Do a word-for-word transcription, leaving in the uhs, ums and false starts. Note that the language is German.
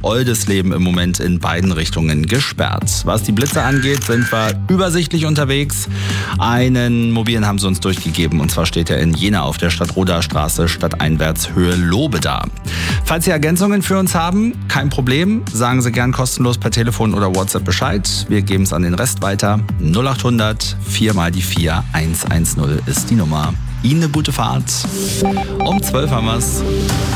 Oldisleben im Moment in beiden Richtungen gesperrt. Was die Blitze angeht, sind wir übersichtlich unterwegs. Einen mobilen haben sie uns durchgegeben und zwar steht er in Jena auf der Stadtroder Straße stadteinwärts Höhe Lobeda. Falls Sie Ergänzungen für uns haben, kein Problem, sagen Sie gern kostenlos per Telefon oder WhatsApp Bescheid. Wir geben es an den Rest weiter. null acht hundert vier mal die vier eins eins null ist die Nummer. Ihnen eine gute Fahrt. Um zwölf haben wir's.